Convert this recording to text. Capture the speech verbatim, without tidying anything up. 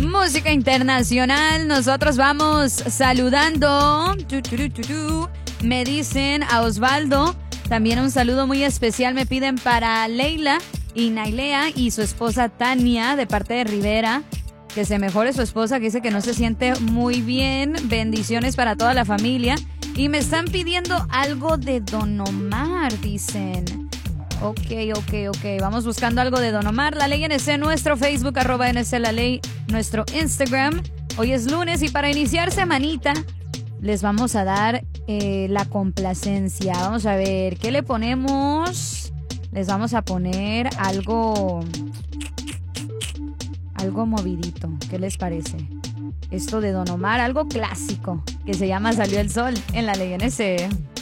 Música internacional. Nosotros vamos saludando. Tu, tu, tu, tu, tu. Me dicen a Osvaldo. También un saludo muy especial me piden para Leila y Nailea y su esposa Tania de parte de Rivera. Que se mejore su esposa, que dice que no se siente muy bien. Bendiciones para toda la familia. Y me están pidiendo algo de Don Omar, dicen. Ok, ok, ok. Vamos buscando algo de Don Omar. La Ley N C, nuestro Facebook, arroba N C La Ley, nuestro Instagram. Hoy es lunes y para iniciar semanita les vamos a dar eh, la complacencia. Vamos a ver, ¿qué le ponemos? Les vamos a poner algo... Algo movidito. ¿Qué les parece? Esto de Don Omar, algo clásico, que se llama Salió el Sol en La Ley N C.